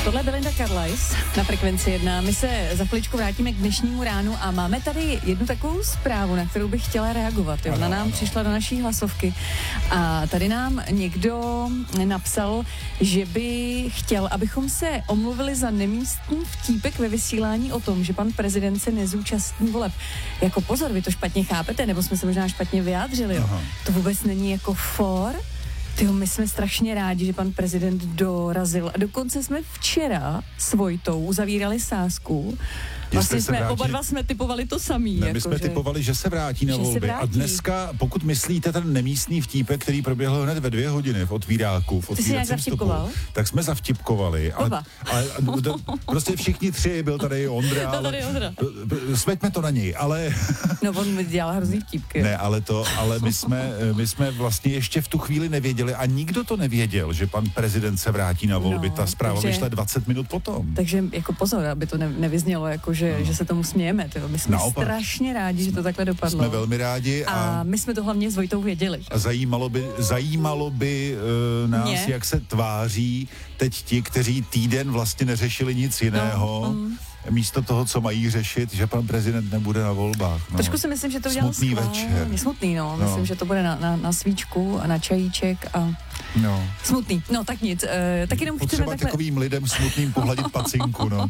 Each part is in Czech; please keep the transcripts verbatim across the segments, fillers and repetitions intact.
Tohle je Belinda Carlisle na Frekvenci jedna. My se za chviličku vrátíme k dnešnímu ránu a máme tady jednu takovou zprávu, na kterou bych chtěla reagovat. Jo. Ona nám přišla do naší hlasovky a tady nám někdo napsal, že by chtěl, abychom se omluvili za nemístný vtípek ve vysílání o tom, že pan prezident se nezúčastní voleb. Jako pozor, vy to špatně chápete, nebo jsme se možná špatně vyjádřili. Jo. To vůbec není jako for. Tyjo, my jsme strašně rádi, že pan prezident dorazil a dokonce jsme včera s Vojtou uzavírali sázku. Vlastně jsme, vrátí... oba dva jsme typovali to samý. Ne, jako my jsme že... typovali, že se vrátí na že volby. A dneska, pokud myslíte ten nemístný vtípek, který proběhl hned ve dvě hodiny v otvíráku, v otvíracím vstupu, tak jsme zavtipkovali. Oba. Ale, ale to, prostě všichni tři, byl tady Ondra. Byl tady Ondra. Smeďme to na něj, ale... No on dělal hrozný vtípky. Ne, ale to, ale my jsme, my jsme vlastně ještě v tu chvíli nevěděli a nikdo to nevěděl, že pan prezident se vrátí na volby. No, ta zpráva takže, vyšla dvacet minut potom. Takže jako pozor, aby to ne, nevyznělo, jako že, no. že se tomu smějeme. Tyjo. My jsme Naopak. strašně rádi, že to takhle dopadlo. Jsme velmi rádi. A, a my jsme to hlavně s Vojtou věděli. A zajímalo by, zajímalo by uh, nás, Mě? jak se tváří teď ti, kteří týden vlastně neřešili nic jiného. No, um. Místo toho, co mají řešit, že pan prezident nebude na volbách. No. Trošku si myslím, že to udělal smutný večer. Smutný, no. no. Myslím, že to bude na, na, na svíčku a na čajíček a no. smutný. No, tak nic. E, tak jenom Potřeba chceme takhle... takovým lidem smutným pohladit pacinku, no.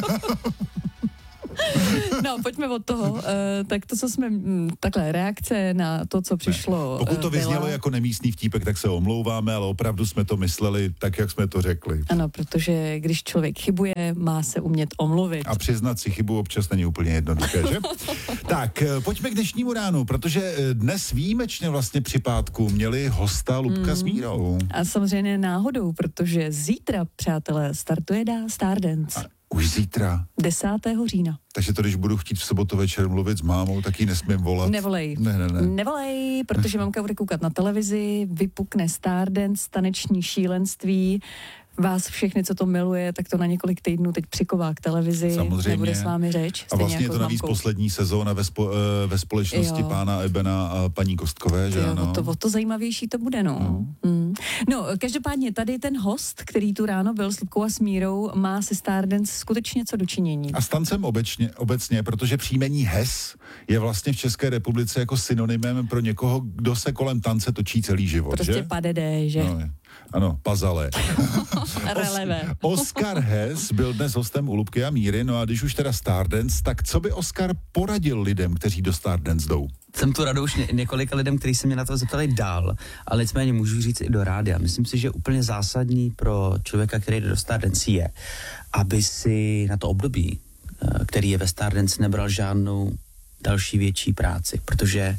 No, pojďme od toho. Uh, tak to, co jsme, m, takhle, reakce na to, co přišlo. Ne. Pokud to vyznělo byla... jako nemístný vtípek, tak se omlouváme, ale opravdu jsme to mysleli tak, jak jsme to řekli. Ano, protože když člověk chybuje, má se umět omluvit. A přiznat si chybu občas není úplně jednoduché, že? Tak, pojďme k dnešnímu ránu, protože dnes výjimečně vlastně při pátku měli hosta Lubka mm. s Mírou. A samozřejmě náhodou, protože zítra, přátelé, startuje Stardance. A už zítra. desátého října. Takže to, když budu chtít v sobotu večer mluvit s mámou, tak ji nesmím volat. Nevolej. Ne, ne, ne. Nevolej, protože mamka bude koukat na televizi, vypukne Stardance, taneční šílenství, vás všechny, co to miluje, tak to na několik týdnů teď přiková k televizi. Samozřejmě. Nebude s vámi řeč. A vlastně jako je to navíc poslední sezóna ve, spo, ve společnosti jo. pána Ebena a paní Kostkové, že jo, ano? O to, o to zajímavější to bude, no. Mm. Mm. No, každopádně tady ten host, který tu ráno byl s Lubkou a s Mírou, má se Stardance skutečně co dočinění. A s tancem obecně, obecně, protože příjmení H E S je vlastně v České republice jako synonymem pro někoho, kdo se kolem tance točí celý život, prostě že? Prostě padede, že? No, ano, pazale. Releve. Os- Oscar Hess byl dnes hostem u Lubky a Míry, no a když už teda Stardance, tak co by Oscar poradil lidem, kteří do Stardance jdou? Jsem tu radu už ně, několika lidem, kteří se mě na to zeptali dál, ale nicméně můžu říct i do rádia. Myslím si, že úplně zásadní pro člověka, který jde do Stardance je, aby si na to období, který je ve Stardance, nebral žádnou další větší práci, protože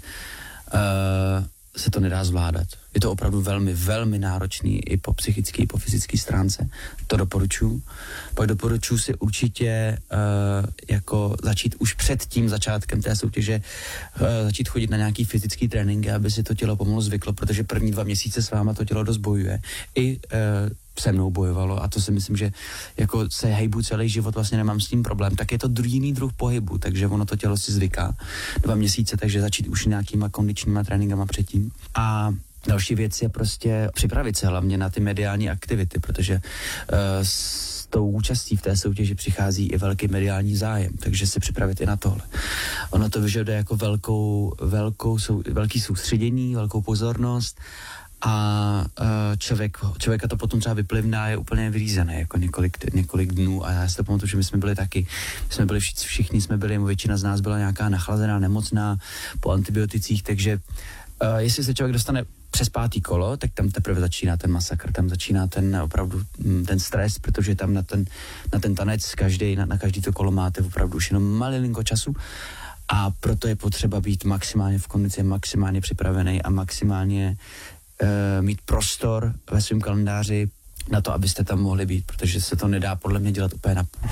uh, se to nedá zvládat. Je to opravdu velmi, velmi náročný i po psychické, i po fyzické stránce. To doporučuji. Pak doporučuji si určitě uh, jako začít už před tím začátkem té soutěže uh, začít chodit na nějaký fyzický tréninky, aby si to tělo pomalu zvyklo, protože první dva měsíce s váma to tělo dost bojuje. I uh, se mnou bojovalo a to si myslím, že jako se hejbu celý život, vlastně nemám s tím problém, tak je to jiný druh pohybu, takže ono to tělo si zvyká dva měsíce, takže začít už nějakýma kondičníma tréninkama předtím. A další věc je prostě připravit se hlavně na ty mediální aktivity, protože uh, s tou účastí v té soutěži přichází i velký mediální zájem, takže se připravit i na tohle. Ono to vyžaduje jako velkou, velkou, sou, velký soustředění, velkou pozornost a uh, člověk, člověka to potom třeba vyplivne a je úplně vyřízený jako několik, několik dnů a já si to pamatuju, že my jsme byli taky, my jsme byli všichni, všichni jsme byli, většina z nás byla nějaká nachlazená, nemocná po antibioticích, takže uh, jestli se člověk dostane přes pátý kolo, tak tam teprve začíná ten masakr, tam začíná ten opravdu ten stres, protože tam na ten, na ten tanec každý, na, na každý to kolo máte opravdu už jenom malinko času a proto je potřeba být maximálně v kondici, maximálně připravený a maximálně Uh, mít prostor ve svém kalendáři na to, abyste tam mohli být, protože se to nedá podle mě dělat úplně na půl.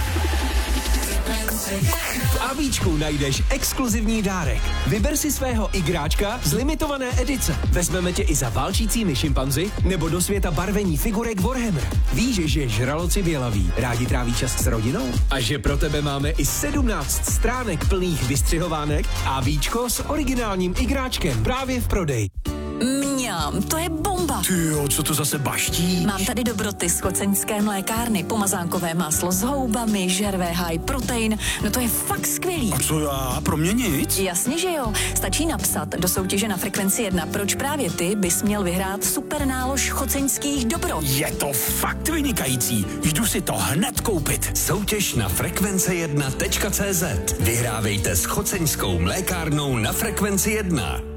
V ABčku najdeš exkluzivní dárek. Vyber si svého igráčka z limitované edice. Vezmeme tě i za válčícími šimpanzi nebo do světa barvení figurek Warhammer. Víš, že žraloci bělaví rádi tráví čas s rodinou? A že pro tebe máme i sedmnáct stránek plných vystřihovánek a ABčko s originálním igráčkem právě v prodeji. Mňam, to je bomba. houba. Tyjo, co to zase baští? Mám tady dobroty z choceňské mlékárny, pomazánkové máslo s houbami, žervé high protein, no to je fakt skvělý. A co já? Pro mě nic? Jasně, že jo. Stačí napsat do soutěže na Frekvenci jedna, proč právě ty bys měl vyhrát super nálož choceňských dobrot. Je to fakt vynikající. Jdu si to hned koupit. Soutěž na frekvence jedna tečka cé zet. Vyhrávejte s choceňskou mlékárnou na Frekvenci jedna.